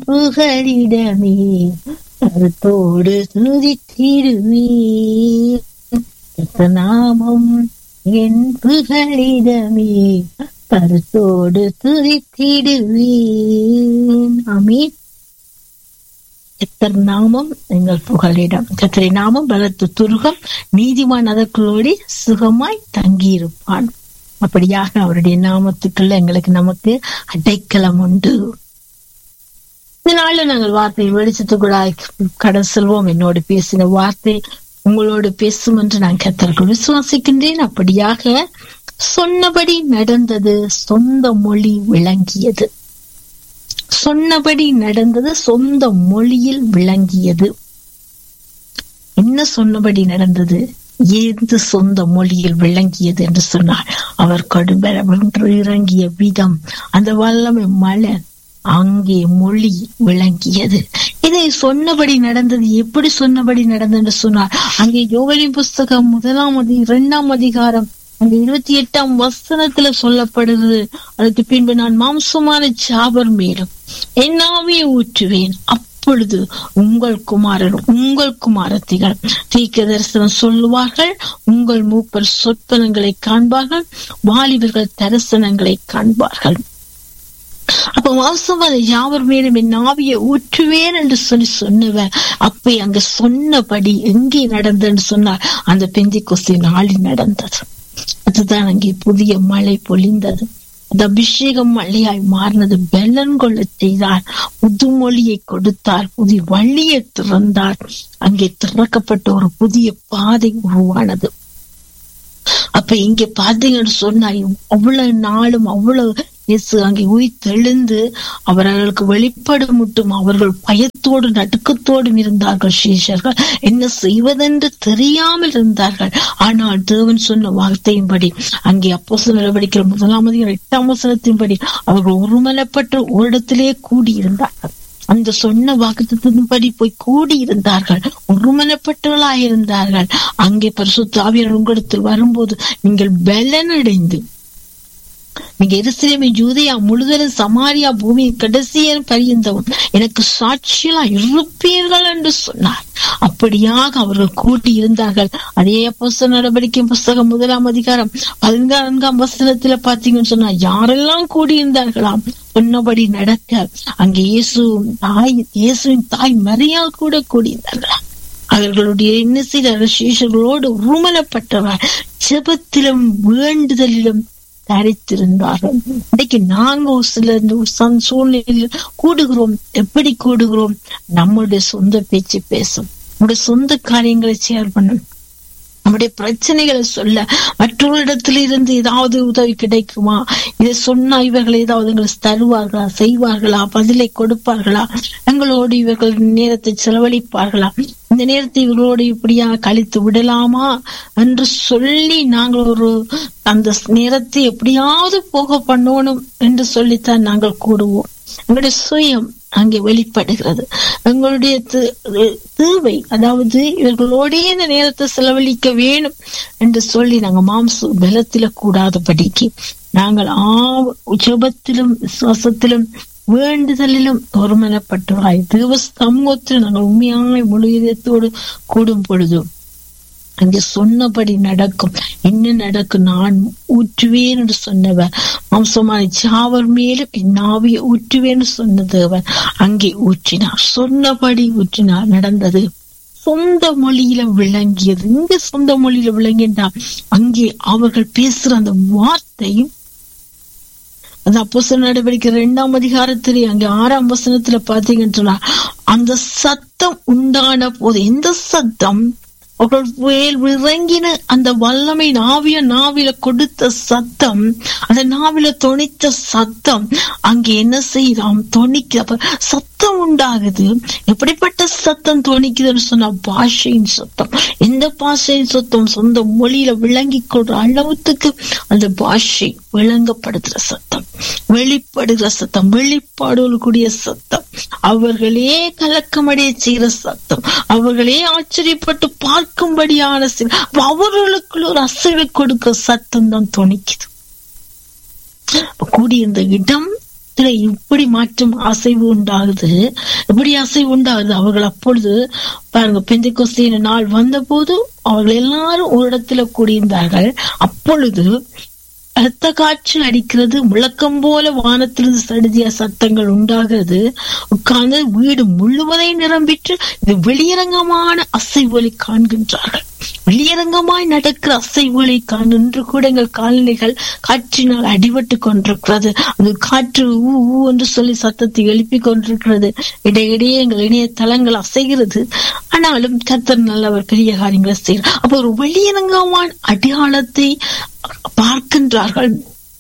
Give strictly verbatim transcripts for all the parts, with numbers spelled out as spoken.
புகழிடமே கருத்தோடு துதித்திடுவேன். கர்த்தர் நாமம் என் புகழிடமே கருத்தோடு துதித்திடுவேன். ஆமென். கர்த்தர் நாமம் எங்கள் புகழிடம். கர்த்தரை நாமம் பலத்த துருகம், நீதிமான் அதற்குள்ளோடி சுகமாய் தங்கியிருப்பான். அப்படியாக அவருடைய நாமத்துக்குள்ள எங்களுக்கு நமக்கு அடைக்கலம் உண்டு. இந்த நாள்ல நாங்கள் வார்த்தை வெளிச்சத்துக்குள்ளாய் கடல் செல்வோம். என்னோடு பேசின வார்த்தை உங்களோடு பேசும் என்று நான் கர்த்தருக்கு விசுவாசிக்கின்றேன். அப்படியாக சொன்னபடி நடந்தது, சொந்த மொழி விளங்கியது. சொன்னபடி நடந்தது, சொந்த மொழியில் விளங்கியது. என்ன சொன்னபடி நடந்தது, ஏது சொந்த மொழியில் விளங்கியது என்று சொன்னார். அவர் கடுபென்று இறங்கிய விதம், அந்த வல்லமை மலை, அங்கே மொழி விளங்கியது. இதை சொன்னபடி நடந்தது. எப்படி சொன்னபடி நடந்தது என்று சொன்னார். அங்கே யோவேலின் புஸ்தகம் முதலாம் அதி இரண்டாம் அதிகாரம் அங்க இருபத்தி எட்டாம் வசனத்துல சொல்லப்படுகிறது. அதுக்கு பின்பு நான் மாம்சமான சாபர் மேலும் என் ஆவியை ஊற்றுவேன், அப்பொழுது உங்கள் குமாரர் உங்கள் குமாரத்திகள் தீர்க்க தரிசனம் சொல்லுவார்கள், உங்கள் மூப்பர் சொற்பனங்களை காண்பார்கள், வாலிபர்கள் தரிசனங்களை காண்பார்கள். அப்ப மாம்சமான யாவர் மேலும் என் ஆவியை ஊற்றுவேன் என்று சொல்லி சொன்னவர் அப்ப அங்க சொன்னபடி எங்கே நடந்ததுன்னு சொன்னார். அந்த பெந்தைக்கோஸ்து நாளில் நடந்தது. அதுதான் அங்கே புதிய மழை பொழிந்தது. அது அபிஷேகம் மழையாய் மாறினது. பெலன் கொள்ள செய்தார், புதுமொழியை கொடுத்தார், புதிய வழியை திறந்தார். அங்கே திறக்கப்பட்ட ஒரு புதிய பாதை உருவானது. அப்ப இங்க பாத்தீங்கன்னு சொன்னா அவ்வளவு நாளும் அவ்வளவு இயேசு அங்கே உயிர்த்தெழுந்து அவர்களுக்கு வெளிப்பட மட்டும் அவர்கள் பயத்தோடு நடுக்கத்தோடும் இருந்தார்கள். சீஷர்கள் என்ன செய்வதென்று தெரியாமல் இருந்தார்கள். ஆனால் தேவன் சொன்ன வார்த்தையின்படி அங்கே அப்போஸ்தலர் நடவடிக்கை முதலாம் அதிகாரம் எட்டாம் வசனத்தின்படி அவர்கள் ஒருமனப்பட்ட ஓரிடத்திலே கூடியிருந்தார்கள். அந்த சொன்ன வாக்குத்தத்தின்படி போய் கூடியிருந்தார்கள், ஒருமனப்பட்டவர்களாயிருந்தார்கள். அங்கே பரிசுத்த ஆவியானவர் உங்களிடத்தில் வரும்போது நீங்கள் பலனடைந்து நீங்க எருசலேமை யூதேயா முழுவதும் சமாரியா பூமியின் கடைசியின் பரியந்தவும் எனக்கு சாட்சியா இருப்பீர்கள் என்று சொன்னார். அப்படியாக அவர்கள் கூட்டி இருந்தார்கள். அதே அப்போஸ்தலர் நடவடிக்கை புஸ்தகம் முதலாம் அதிகாரம் பதினான்காம் வசனத்துல பாத்தீங்கன்னு சொன்னா யாரெல்லாம் கூடியிருந்தார்களாம் சொன்னபடி நடக்க அங்கே இயேசு தாய் இயேசுவின் தாய் மரியாள் கூட கூடியிருந்தார்களாம். அவர்களுடைய என்ன செய்த சீஷர்களோடு உருமனப்பட்டவர் ஜெபத்திலும் வேண்டுதலிலும் தரித்திருந்தார்கள். இன்னைக்கு நாங்க சில சூழ்நிலையில் கூடுகிறோம். எப்படி கூடுகிறோம்? நம்முடைய சொந்த பேச்சு பேசும், நம்முடைய சொந்த காரியங்களை ஷேர் பண்ணும், நம்முடைய பிரச்சனைகளை சொல்ல, மற்றவர்களிடத்துல இருந்து ஏதாவது உதவி கிடைக்குமா, இதை சொன்னா இவர்கள் ஏதாவது எங்களுக்கு தருவார்களா, செய்வார்களா, பதிலை கொடுப்பார்களா, எங்களோடு இவர்கள் நேரத்தை செலவழிப்பார்களா, இந்த நேரத்தை இவர்களோடு இப்படியா கழித்து விடலாமா என்று சொல்லி நாங்கள் ஒரு அந்த நேரத்தை எப்படியாவது போக பண்ணணும் என்று சொல்லித்தான் நாங்கள் கூடுவோம். எங்களுடைய சுயம் அங்கே வெளிப்படுகிறது. எங்களுடைய தேவை, அதாவது இவர்களோடே இந்த நேரத்தை செலவழிக்க வேணும் என்று சொல்லி நாங்க மாம்ச பலத்தில கூடாதபடிக்கு நாங்கள் ஆ ஜெபத்திலும் விசுவாசத்திலும் வேண்டுதலிலும் ஒருமனப்பட்டவாய் தேவ சமூகத்தில் நாங்கள் உண்மையாய் முழு இதயத்தோடு கூடும் பொழுது அங்கே சொன்னபடி நடக்கும். என்ன நடக்கும்? நான் ஊற்றுவேன் என்று சொன்னவர் மாம்சமான சாவர் மேலும் என் ஆவியை ஊற்றுவேன் சொன்ன தேவன் அங்கே ஊற்றினார். சொன்னபடி ஊற்றினார். நடந்தது. சொந்த மொழியில விளங்கியது. இங்க சொந்த மொழியில விளங்கினா அங்கே அவர்கள் பேசுற அந்த வார்த்தையும் அந்த அப்போஸ்தலர் நடவடிக்கை இரண்டாம் அதிகாரத்திலே அங்கே ஆறாம் வசனத்துல பாத்தீங்கன்னு சொன்னா அந்த சத்தம் உண்டான போது, எந்த சத்தம்? அவர்கள் இறங்கின அந்த வல்லமை நாவிய நாவில கொடுத்த சத்தம், அந்த நாவில தொனித்த சத்தம் அங்கே என்ன செய்யலாம்? தொனிக்க சத்தம் உண்டாகுது. எப்படிப்பட்ட சத்தம் தொனிக்குதுன்னு சொன்னா பாஷையின் சத்தம். எந்த பாஷையின் சத்தம்? சொந்த மொழியில விளங்கி கொள்ற அளவுக்கு அந்த பாஷை விளங்கப்படுத்துற சத்தம், வெளிப்படுகிற சத்தம், வெளிப்பாடுகளுடைய சத்தம், அவர்களே கலக்கமடைய செய்கிற சத்தம், அவர்களே ஆச்சரியப்பட்டு பார்க்கும்படியான அவர்களுக்குள்ள ஒரு அசைவை கொடுக்கிற சத்தம் தான் தொனிக்குது. கூடியிருந்த இடம் உள்ளத்துல இப்படி மாற்றம் அசைவு உண்டாகுது. எப்படி அசைவு உண்டாகுது? அவர்கள் அப்பொழுது பாருங்க, பெந்தெக்கோஸ்தே நாள் வந்த போது அவர்கள் எல்லாரும் ஒரு இடத்துல கூடியிருந்தார்கள். அப்பொழுது இரத்த காற்று அடிக்கிறது, முழக்கம் போல வானத்திலிருந்து சடுதிய சத்தங்கள் உண்டாகிறது. உட்கார்ந்து வீடு முழுவதையும் நிரம்பிட்டு இது வெளியரங்கமான அசைவுகளை காண்கின்றார்கள். வெளியரங்கமாய் நடக்கிற அசைவுகளை காண்கின்ற கூட எங்கள் கால்நிலைகள் காற்றினால் அடிபட்டு கொண்டிருக்கிறது. அது காற்று ஊ ஊ என்று சொல்லி சத்தத்தை எழுப்பி கொண்டிருக்கிறது. இடையிடையே எங்கள் இணையதளங்கள் அசைகிறது. ஆனாலும் கர்த்தர் நல்லவர், பெரிய காரியங்களை செய்கிறார். அப்ப ஒரு வெளியரங்கமான அடையாளத்தை பார்க்கின்றார்கள்.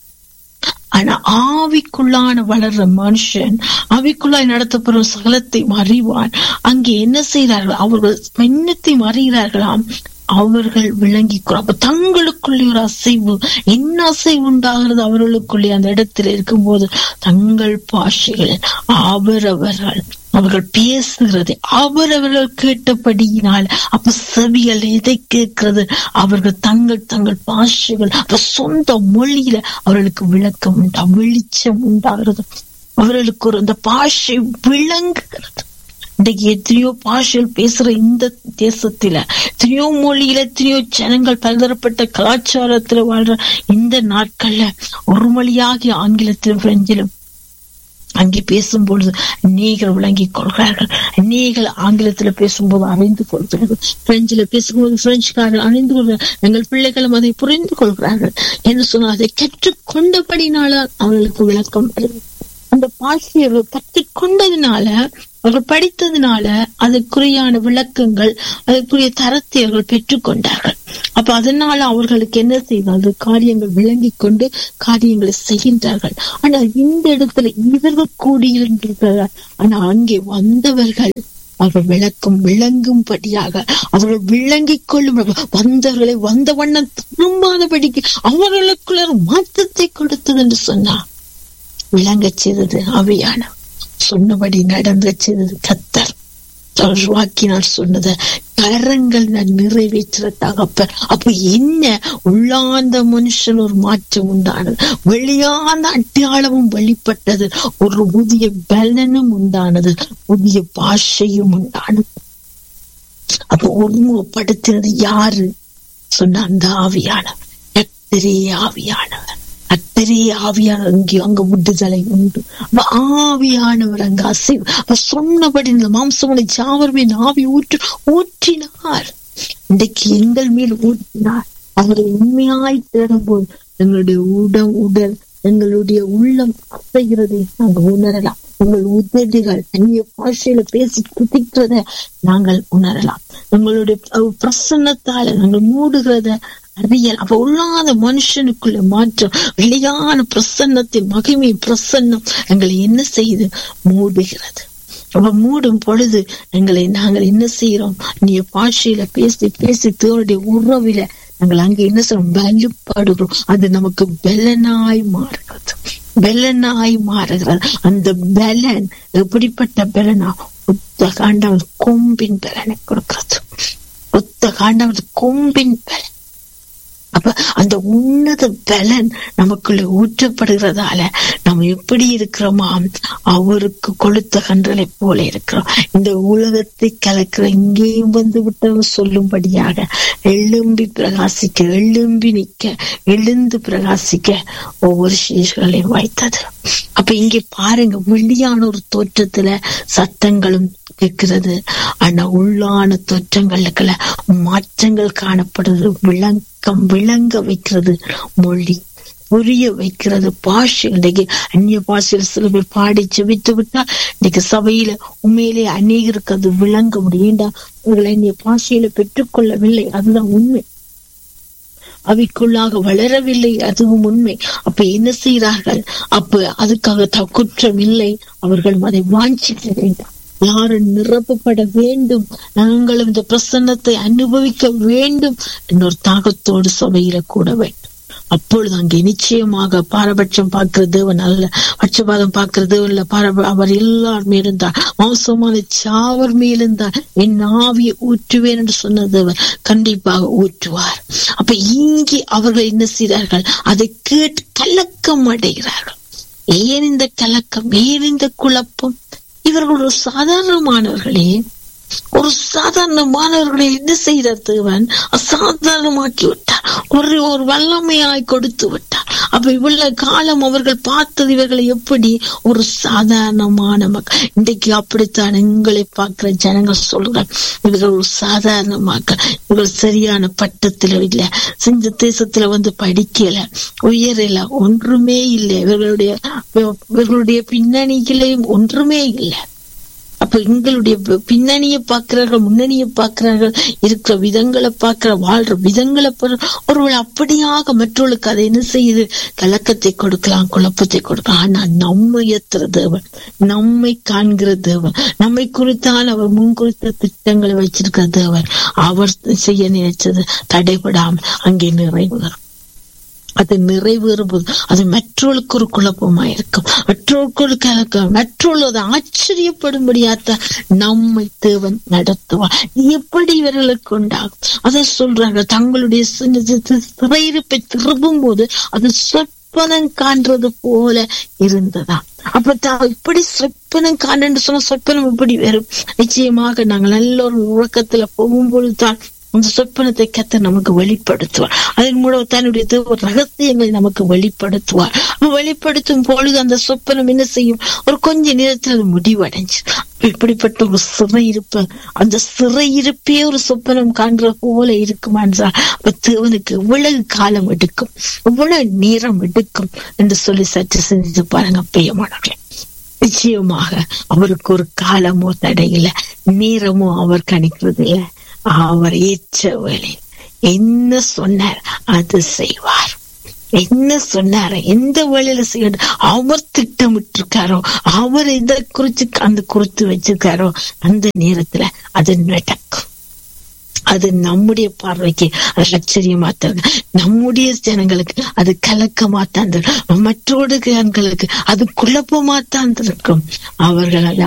ஆனா ஆவிக்குள்ளான வளர்ற மனுஷன், ஆவிக்குள்ளாய் நடத்தப்படும் சகலத்தை அறிவான். அங்கே என்ன செய்கிறார்கள்? அவர்கள் என்னத்தை அறிகிறார்களாம்? அவர்கள் விளங்கி அப்ப தங்களுக்குள்ளே ஒரு அசைவு, என்ன அசைவு உண்டாகிறது அவர்களுக்குள்ளே? அந்த இடத்துல இருக்கும் போது தங்கள் பாஷைகள் அவரவர்கள் அவர்கள் பேசுகிறது அவரவர்கள் கேட்டபடியினால். அப்ப செவிகள் எதை கேட்கிறது? அவர்கள் தங்கள் தங்கள் பாஷைகள், அப்ப சொந்த மொழியில அவர்களுக்கு விளக்கம் உண்டா, வெளிச்சம் உண்டாகிறது. அவர்களுக்கு ஒரு அந்த பாஷை விளங்குகிறது. இன்றைக்கு எத்தனையோ பாஷைகள் பேசுற இந்த தேசத்துல, எத்தனையோ மொழியில எத்தனையோ ஜனங்கள், பலதரப்பட்ட கலாச்சாரத்துல வாழ்ற இந்த நாட்கள்ல ஒரு மொழியாகி ஆங்கிலத்திலும் பிரெஞ்சிலும் அங்கே பேசும் பொழுது அநேகர் விளங்கிக் கொள்கிறார்கள். அநேகர் ஆங்கிலத்துல பேசும்போது அறிந்து கொள்கிறார்கள். பிரெஞ்சில பேசும்போது பிரெஞ்சுக்காரர்கள் அறிந்து கொள்கிறார்கள். எங்கள் பிள்ளைகளும் அதை புரிந்து கொள்கிறார்கள் என்று சொன்னால் அதை கற்றுக்கொண்டபடினால அவர்களுக்கு விளக்கம் வருது. அந்த பாஷையை கற்றுக்கொண்டதுனால, அவர்கள் படித்ததுனால அதற்குரியான விளக்கங்கள், அதற்குரிய தரத்தை அவர்கள் பெற்றுக்கொண்டார்கள். அப்ப அதனால அவர்களுக்கு என்ன செய்வார்கள்? காரியங்கள் விளங்கி கொண்டு காரியங்களை செய்கின்றார்கள். ஆனா இந்த இடத்துல இவர்கள் கூடியிருந்தார்கள். ஆனா அங்கே வந்தவர்கள் அவர்கள் விளக்கம் விளங்கும்படியாக அவர்கள் விளங்கிக் கொள்ளும் வந்தவர்களை வந்த வண்ணம் திரும்பாதபடிக்கு அவர்களுக்குள்ள மாற்றத்தை கொடுத்தது என்று சொன்னார். விளங்க செய்தது ஆவியான, சொன்னபடி நடந்த செய்தது கர்த்தர். வாக்கினால் சொன்னத கரங்கள் நான் நிறைவேற்ற தகப்ப. அப்ப என்ன உள்ளாந்த மனுஷன் ஒரு மாற்றம் உண்டானது, வெளியாந்த அடையாளமும் வெளிப்பட்டது, ஒரு புதிய பலனும் உண்டானது, புதிய பாஷையும் உண்டானது. அப்ப ஒருமுகப்படுத்தினது யாரு சொன்ன? அந்த ஆவியானவர், கர்த்தரே ஆவியானவர். அத்தரே ஆவியானவர் அங்கே அங்க விடுதலை உண்டு. ஆவியானவர் அங்க அசைவு. அப்ப சொன்னபடி இந்த மாம்சமனை ஜாவர் மீன் ஆவி ஊற்று ஊற்றினார். இன்றைக்கு எங்கள் மேல் ஊற்றினார். அவரை உண்மையாய் தேடும் போது எங்களுடைய உடல் உடல் எங்களுடைய உள்ளம் அசைகிறதை நாங்கள் உணரலாம். உங்கள் உதடுகள் அந்நிய பாஷையில பேசி துதிக்கிறத நாங்கள் உணரலாம். எங்களுடைய பிரசன்னத்தால நாங்கள் மூடுகிறத அறியல். அப்ப உள்ளாத மனுஷனுக்குள்ள மாற்றம், வெளியான பிரசன்னத்தின் மகிமை பிரசன்னம் எங்களை என்ன செய்து மூடுகிறது. அப்ப மூடும் பொழுது எங்களை நாங்கள் என்ன செய்யறோம்? நீ பாஷையில பேசி பேசி தேவனுடைய உறவில நாங்கள் அங்க என்ன செய்யறோம்? வலுப்படுகிறோம். அது நமக்கு பலனாய் மாறுகிறது, பலனாய் மாறுகிறது. அந்த பலன் எப்படிப்பட்ட பலனா? ஒத்த காண்டவர் கொம்பின் பலனை கொடுக்கிறது. ஒத்த காண்டவர் கொம்பின் பலன். அப்ப அந்த உன்னத பலன் நமக்குள்ள ஊற்றப்படுகிறதால நம்ம எப்படி இருக்கிறோமா? அவருக்கு கொளுத்த கன்றலை போல இருக்கிறோம். இந்த உலகத்தை கலக்கிற இங்கேயும் வந்து விட்டவர் சொல்லும்படியாக எழும்பி பிரகாசிக்க, எழும்பி நிக்க, எழுந்து பிரகாசிக்க ஒவ்வொரு சீர்களையும் வைத்தது. அப்ப இங்கே பாருங்க, வெளியான ஒரு தோற்றத்துல சத்தங்களும் கேட்கிறது. ஆனா உள்ளான தோற்றங்களுக்குள்ள மாற்றங்கள் காணப்படுறது. விளக்கம் விளங்க வைக்கிறது, மொழி புரிய வைக்கிறது, பாஷை. இன்னைக்கு அந்நிய பாஷையில் சில பேர் பாடி செவித்து விட்டால் இன்னைக்கு சபையில உண்மையிலே அநேகருக்கு அது விளங்க முடியும். அவர்கள் அந்நிய பாஷையில பெற்றுக்கொள்ளவில்லை, அதுதான் உண்மை. அவைக்குள்ளாக வளரவில்லை, அதுவும் உண்மை. அப்ப என்ன செய்கிறார்கள்? அப்ப அதுக்காக குற்றம் இல்லை. அவர்கள் அதை வாஞ்சிக்க வேண்டாம். யாரும் நிரப்பப்பட வேண்டும், நாங்களும் இந்த பிரசன்னத்தை அனுபவிக்க வேண்டும் என்னொரு தாகத்தோடு சபையில கூட வேண்டும். அப்பொழுது அங்கே நிச்சயமாக பாரபட்சம் பார்க்கிற தேவன் அல்ல, பட்சபாதம் பார்க்கிற தேவன் இல்ல. பாரப அவர் எல்லார் மேலிருந்தார், மோசமான சாவர் மேலிருந்தார். என் ஆவியை ஊற்றுவேன் என்று சொன்ன தேவன் கண்டிப்பாக ஊற்றுவார். அப்ப இங்கே அவர்கள் என்ன செய்தார்கள்? அதை கேட்டு கலக்கம் அடைகிறார்கள். ஏன் இந்த கலக்கம், ஏன் இந்த குழப்பம்? இவர்கள் ஒரு சாதாரணமானவர்களே, ஒரு சாதாரணமானவர்களை என்ன செய்த தேவன் அசாதாரணமாக்கி விட்டார், ஒரு ஒரு வல்லமையாய் கொடுத்து விட்டார். அப்ப இவ்வளவு காலம் அவர்கள் பார்த்தது இவர்களை எப்படி ஒரு சாதாரணமான மக்கள். இன்றைக்கு அப்படித்தான் எங்களை பார்க்கிற ஜனங்கள் சொல்றாங்க, இவர்கள் ஒரு சாதாரண மக்கள், இவர்கள் சரியான பட்டத்துல இல்ல, செஞ்ச தேசத்துல வந்து படிக்கல, உயரல, ஒன்றுமே இல்லை, இவர்களுடைய இவர்களுடைய பின்னணிகளையும் ஒன்றுமே இல்லை. அப்ப எங்களுடைய பின்னணியை பார்க்கிறார்கள், முன்னணியை பார்க்கிறார்கள், இருக்கிற விதங்களை பார்க்கிற, வாழ்ற விதங்களை ஒருவேளை அப்படியாக மற்றவர்களுக்கு அதை என்ன செய்யுது, கலக்கத்தை கொடுக்கலாம், குழப்பத்தை கொடுக்கலாம். ஆனா நம்மை ஏத்துற தேவன், நம்மை காண்கிற தேவன், நம்மை குறித்தான் அவர் முன் குறித்த திட்டங்களை வச்சிருக்கிற தேவன், அவர் செய்ய நினைச்சது தடைபடாமல் அங்கே நிறைவேறும். அது நிறைவேறும்போது அது மற்றவர்களுக்கு ஒரு குழப்பமா இருக்கும், மற்றவர்களுக்கு ஒரு கலக்கம், மற்றவர்கள் அதை ஆச்சரியப்படும்படியாத்த நம்மை தேவன் நடத்துவார். எப்படி இவர்களுக்கு உண்டாகும்? அதை சொல்றாங்க, தங்களுடைய சிறையிருப்பை திரும்பும் போது அது சொப்பனம் காண்றது போல இருந்ததா. அப்ப இப்படி சொப்பனம் காண்றன்னு சொன்ன சொப்பனம் எப்படி வரும்? நிச்சயமாக நாங்கள் நல்ல ஒரு உறக்கத்துல போகும்பொழுதுதான் அந்த சொப்பனத்தை கர்த்தர் நமக்கு வெளிப்படுத்துவார். அதன் மூலம் தன்னுடைய ரகசியங்களை நமக்கு வெளிப்படுத்துவார். வெளிப்படுத்தும் பொழுது அந்த சொப்பனம் என்ன செய்யும், ஒரு கொஞ்ச நேரத்தில் அது முடிவடைஞ்சு. இப்படிப்பட்ட ஒரு சிறையிருப்பு, அந்த சிறையிருப்பே ஒரு சொப்பனம் காண்ற போல இருக்குமான் சார். அப்ப தேவனுக்கு எவ்வளவு காலம் எடுக்கும், எவ்வளவு நேரம் எடுக்கும் என்று சொல்லி சற்று செஞ்சு பாருங்க பிரியமானவர்களே. நிச்சயமாக அவருக்கு ஒரு காலமோ தடையில, நேரமோ அவர் கணிக்கிறது இல்லை. அவர் ஏற்ற வேலை என்ன சொன்னார் அது செய்வார். என்ன சொன்னார எந்த வேலையில செய்ய அவர் திட்டமிட்டு இருக்காரோ, அவர் எதை குறிச்சு அந்த குறித்து வச்சிருக்காரோ அந்த நேரத்துல அது நடக்கும். அது நம்முடைய பார்வைக்கு அது ஆச்சரியமா தரும், நம்முடைய ஜனங்களுக்கு அது கலக்கமா தான் தரும், மற்றவர்களுக்கு அது குழப்பமா தான் இருக்கும். அவர்கள்